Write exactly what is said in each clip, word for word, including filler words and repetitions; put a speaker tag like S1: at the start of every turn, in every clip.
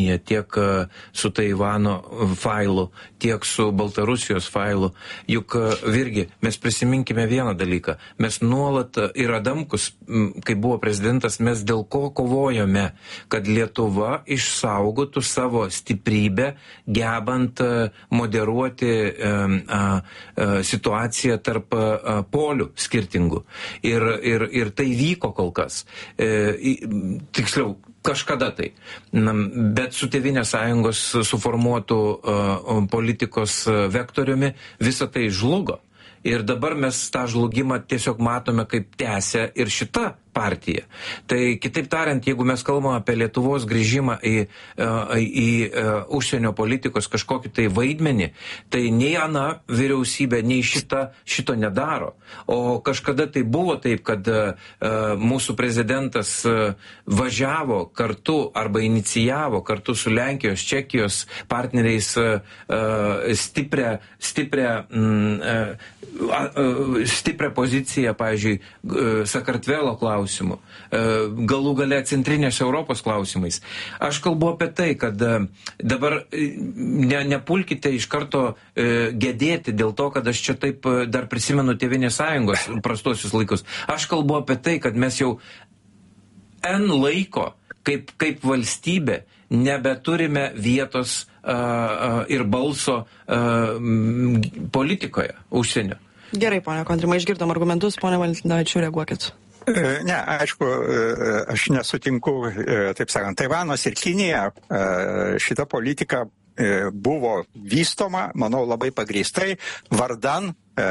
S1: tiek su Taivano failu, tiek su Baltarusijos failu. Juk virgi, mes prisiminkime vieną dalyką. Mes nuolat ir Adamkus, kai buvo prezidentas, mes dėl ko kovojome, kad Lietuva išsaugotų savo stiprybę, gebant moderuoti situaciją tarp polių skirtingų. Ir, ir, ir tai vyko kol kas. Tiksliau, kažkada tai. Bet su Tėvynės sąjungos suformuotų uh, politikos vektoriumi visa tai žlugo. Ir dabar mes tą žlugimą tiesiog matome, kaip tęsia ir šita partija. Tai kitaip tariant, jeigu mes kalbame apie Lietuvos grįžimą į, į, į užsienio politikos kažkokį tai vaidmenį, tai nei ana vyriausybė, nei šita šito nedaro. O kažkada tai buvo taip, kad mūsų prezidentas važiavo kartu arba inicijavo kartu su Lenkijos, Čekijos partneriais stiprią, stiprią, stiprią poziciją, pavyzdžiui, Sakartvelo klausimų. klausimų, galų gale centrinės Europos klausimais. Aš kalbu apie tai, kad dabar ne, nepulkite iš karto gedėti dėl to, kad aš čia taip dar prisimenu Tėvynės sąjungos prastosius laikus. Aš kalbu apie tai, kad mes jau N laiko kaip, kaip valstybė nebeturime vietos uh, uh, ir balso uh, politikoje užsienio.
S2: Gerai, ponia Kontrimai, išgirdom argumentus, ponia Valentinavičiūtė, reaguokit.
S3: Ne, aišku, aš nesutinku, taip sakant, Taivanas ir Kinija, šita politika buvo vystoma, manau, labai pagrįstai, vardan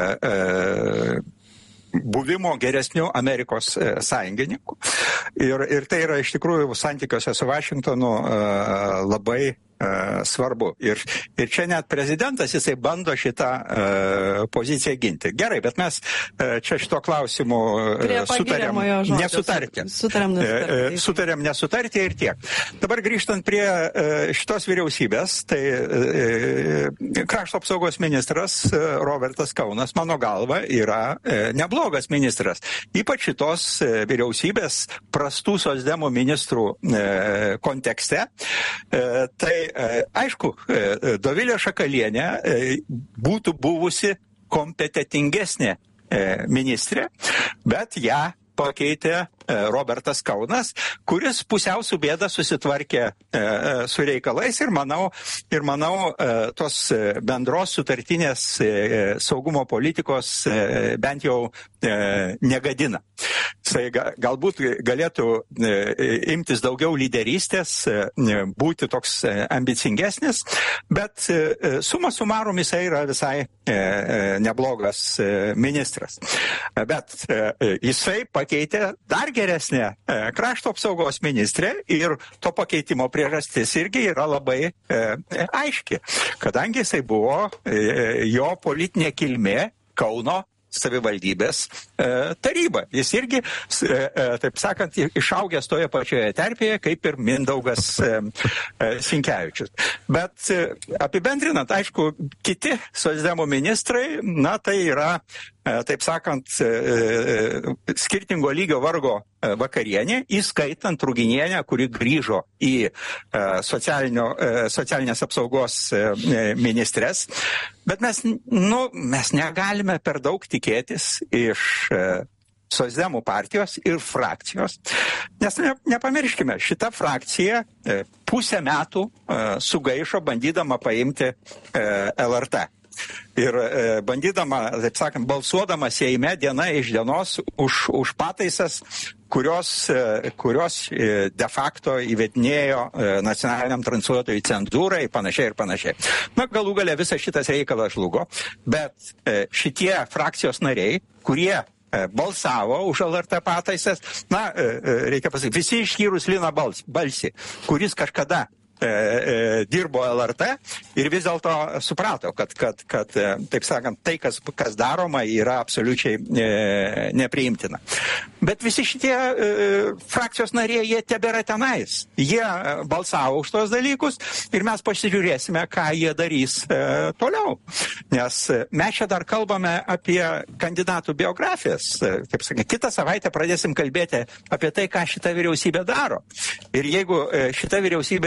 S3: buvimo geresnių Amerikos sąjungininkų. Ir, ir tai yra iš tikrųjų santykiuose su Vašingtonu labai Uh, svarbu. Ir, ir čia net prezidentas, jisai bando šitą uh, poziciją ginti. Gerai, bet mes uh, čia šito klausimu uh, sutarėm nesutarti.
S2: Sutarėm nesutarti.
S3: Uh, sutarėm nesutarti ir tiek. Dabar grįžtant prie uh, šitos vyriausybės, tai uh, krašto apsaugos ministras uh, Robertas Kaunas, mano galva, yra uh, neblogas ministras. Ypač šitos uh, vyriausybės prastų socdemų ministrų uh, kontekste. Uh, tai aišku, Dovilė Šakalienė būtų buvusi kompetentingesnė ministrė, bet ją pakeitė Robertas Kaunas, kuris pusiau su bėda susitvarkė e, su reikalais ir manau, ir manau e, tos bendros sutartinės e, saugumo politikos e, bent jau e, negadina. Jisai ga, galbūt galėtų e, imtis daugiau lyderystės, e, būti toks e, ambicingesnis, bet e, suma sumarum jisai yra visai e, neblogas e, ministras. Bet e, jisai pakeitė dar geresnė krašto apsaugos ministrė ir to pakeitimo priežastis irgi yra labai e, aiški, kadangi jisai buvo e, jo politinė kilmė Kauno savivaldybės e, taryba. Jis irgi, e, e, taip sakant, išaugęs toje pačioje terpėje, kaip ir Mindaugas e, e, Sinkevičius. Bet e, apibendrinant, aišku, kiti socdemų ministrai, na tai yra, e, taip sakant, e, skirtingo lygio vargo e, vakarienė, įskaitant Ruginienę, kuri grįžo į e, e, socialinės apsaugos e, ministres. Bet mes, nu, mes negalime per daug tikėtis iš e, socdemų partijos ir frakcijos, nes ne, nepamirškime, šita frakcija e, pusę metų e, sugaišo bandydama paimti e, L R T. Ir e, bandydama, taip sakant, balsuodama Seime diena iš dienos už, už pataisas, kurios, e, kurios e, de facto įvedinėjo e, nacionaliniam transliuotojui cenzūrai, panašiai ir panašiai. Na, galų gale visas šitas reikalas žlugo, bet e, šitie frakcijos nariai, kurie e, balsavo už L R T pataisas, na, e, reikia pasakyti, visi išskyrus Liną Balsį, kuris kažkada E, e, dirbo L R T ir vis dėlto suprato, kad, kad, kad taip sakant, tai, kas, kas daroma, yra absoliučiai e, nepriimtina. Bet visi šitie e, frakcijos nariai, jie tebėra tenais. Jie balsavo už tos dalykus ir mes pasižiūrėsime, ką jie darys e, toliau. Nes mes čia dar kalbame apie kandidatų biografijas. Taip sakant, kitą savaitę pradėsim kalbėti apie tai, ką šita vyriausybė daro. Ir jeigu šita vyriausybė ir šita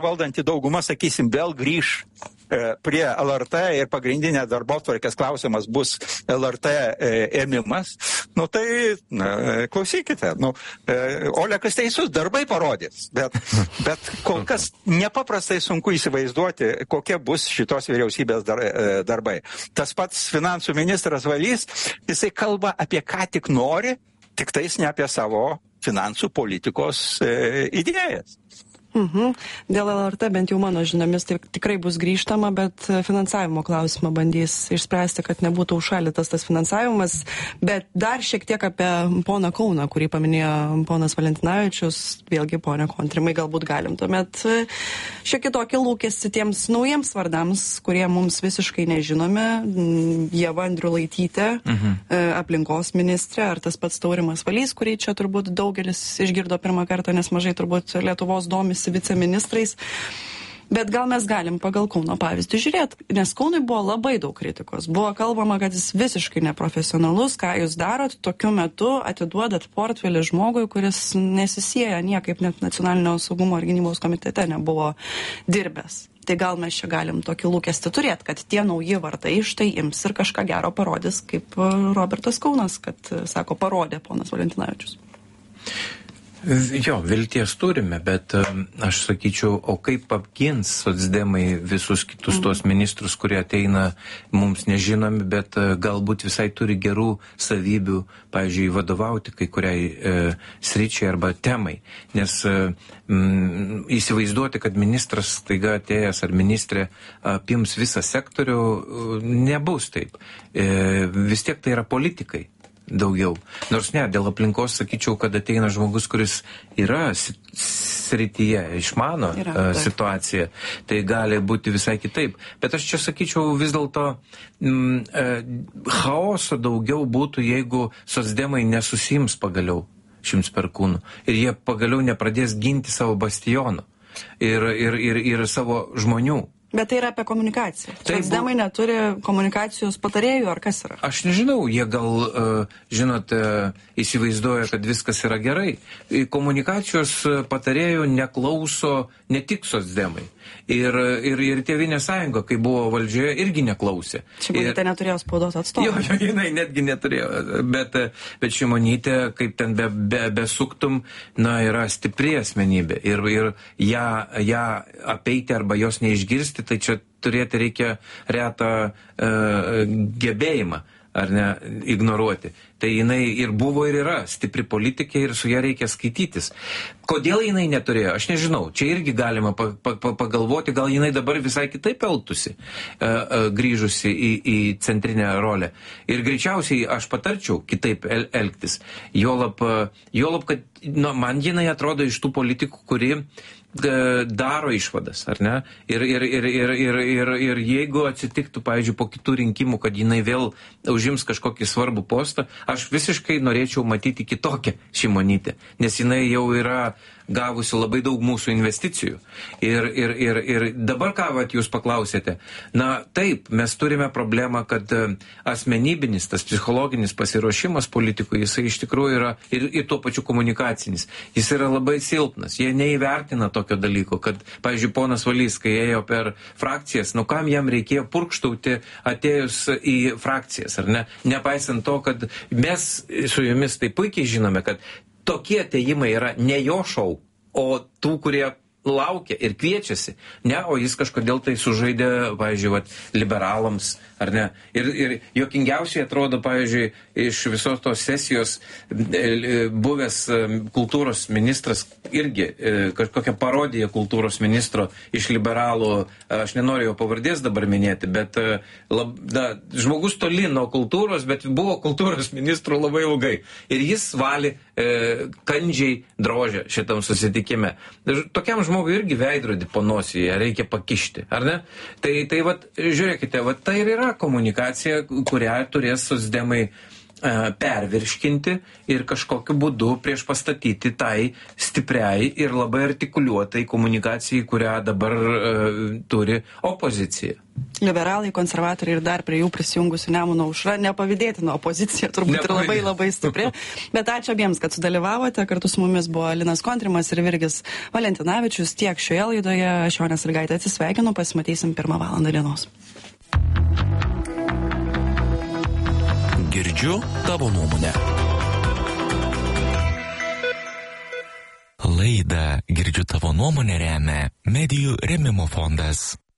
S3: valdanti dauguma, sakysim, vėl grįž prie L R T ir pagrindinė darbotvarkės klausimas bus L R T ėmimas, nu tai na, klausykite, nu, Olekas teisus, darbai parodys, bet, bet kol kas nepaprastai sunku įsivaizduoti, kokie bus šitos vyriausybės dar, darbai. Tas pats finansų ministras Valys, jisai kalba apie ką tik nori, tik tais ne apie savo finansų politikos e, idėjas.
S2: Mhm. Dėl L R T bent jau mano žiniomis tai tikrai bus grįžtama, bet finansavimo klausimą bandys išspręsti, kad nebūtų užšaldytas tas finansavimas. Bet dar šiek tiek apie poną Kauną, kurį paminėjo ponas Valentinavičius, vėlgi ponia Kontrimai, galbūt galim tuomet šiek tiek tokį lūkestį tiems naujiems vardams, kurie mums visiškai nežinome. Ieva Andriulaitytė, mhm. aplinkos ministrė, ar tas pats Taurimas Valys, kurį čia turbūt daugelis išgirdo pirmą kartą, nes mažai turbūt Lietuvos domisi viceministrais. Bet gal mes galim pagal Kauno pavyzdį žiūrėti, nes Kaunui buvo labai daug kritikos. Buvo kalbama, kad jis visiškai neprofesionalus, ką jūs darot, tokiu metu atiduodat portfelį žmogui, kuris nesisieja niekaip, net nacionalinio saugumo ir gynybos komitete nebuvo dirbęs. Tai gal mes čia galim tokį lūkestį turėti, kad tie nauji vardai štai ims ir kažką gero parodys, kaip Robertas Kaunas, kad, sako, parodė ponas Valentinavičius.
S1: Jo, vilties turime, bet aš sakyčiau, o kaip apgins socdemai visus kitus mm. tos ministrus, kurie ateina mums nežinomi, bet galbūt visai turi gerų savybių, pavyzdžiui, vadovauti kai kuriai e, sričiai arba temai. Nes e, m, įsivaizduoti, kad ministras staiga atėjęs ar ministrė apims visą sektorių, nebus taip. E, vis tiek tai yra politikai. Daugiau. Nors ne, dėl aplinkos sakyčiau, kad ateina žmogus, kuris yra srityje, išmano yra, uh, situaciją, tai gali būti visai kitaip. Bet aš čia sakyčiau vis dėlto mm, uh, chaoso daugiau būtų, jeigu socdemai nesusims pagaliau Šimts Perkūnų ir jie pagaliau nepradės ginti savo bastionų ir, ir, ir, ir savo žmonių.
S2: Bet tai yra apie komunikaciją. Socdemai bu... neturi komunikacijos patarėjų, ar kas yra?
S1: Aš nežinau, jie gal, uh, žinot, uh, įsivaizduoja, kad viskas yra gerai. Komunikacijos patarėjų neklauso ne tik socdemai. Ir, ir, ir Tėvynės sąjunga, kai buvo valdžioje, irgi neklausė.
S2: Šimonytė ir... neturėjo spaudos atstovų.
S1: Jo, jo, jinai netgi neturėjo. Bet, bet Šimonytė, kaip ten be, be, besuktum, na, yra stipri asmenybė. Ir, ir ją, ją apeiti arba jos neišgirsti, tai čia turėti reikia retą e, gebėjimą, ar ne, ignoruoti. Tai jinai ir buvo ir yra stipri politikė ir su ją reikia skaitytis. Kodėl jinai neturėjo, aš nežinau. Čia irgi galima pa, pa, pagalvoti, gal jinai dabar visai kitaip elgtųsi, e, e, grįžusi į, į centrinę rolę. Ir greičiausiai aš patarčiau kitaip el, elgtis. Juolab, juolab, kad nu, man jinai atrodo iš tų politikų, kuri daro išvadas, ar ne? Ir, ir, ir, ir, ir, ir, ir jeigu atsitiktų, pavyzdžiui, po kitų rinkimų, kad jinai vėl užims kažkokį svarbų postą, aš visiškai norėčiau matyti kitokią Šimonytę, nes jinai jau yra gavusi labai daug mūsų investicijų. Ir, ir, ir, ir dabar ką vat, jūs paklausėte? Na taip, mes turime problemą, kad asmenybinis, tas psichologinis pasiruošimas politikų, jisai iš tikrųjų yra ir, ir tuo pačiu komunikacinis. Jis yra labai silpnas. Jie neįvertina tokio dalyko, kad, pavyzdžiui, ponas Valys, kai ėjo per frakcijas, nu kam jam reikėjo purkštauti atėjus į frakcijas, ar ne? Nepaisant to, kad mes su jumis tai puikiai žinome, kad tokie atėjimai yra ne jo šou, o tų, kurie laukia ir kviečiasi, ne, o jis kažkodėl tai sužaidė, pavyzdžiui, vat, liberalams, ar ne. Ir, ir juokingiausiai atrodo, pavyzdžiui, iš visos tos sesijos buvęs kultūros ministras irgi kažkokią parodiją kultūros ministro iš liberalų, aš nenoriu jo pavardės dabar minėti, bet lab, da, žmogus toli nuo kultūros, bet buvo kultūros ministru labai ilgai. Ir jis valė e, kandžiai drožę šitam susitikime. Tokiam žmogui irgi veidrodį po nosyje reikia pakišti, ar ne? Tai, tai vat, žiūrėkite, vat, tai ir yra komunikacija, kurią turės socdemai pervirškinti ir kažkokiu būdu prieš pastatyti tai stipriai ir labai artikuliuotai komunikacijai, kurią dabar uh, turi opozicija.
S2: Liberalai, konservatoriai ir dar prie jų prisijungusių Nemuno aušra, nepavydėtina opozicija, turbūt ir labai labai stipri. Bet ačiū abiems, kad sudalyvavote. Kartu su mumis buvo Linas Kontrimas ir Virgis Valentinavičius. Tiek šioje laidoje. Aš Jonė Sąlygaitė atsisveikinu. Pasimatysim pirmą valandą dienos.
S4: Girdžiu tavo nuomonę. Laidą Girdžiu tavo nuomonę remia Medijų rėmimo fondas.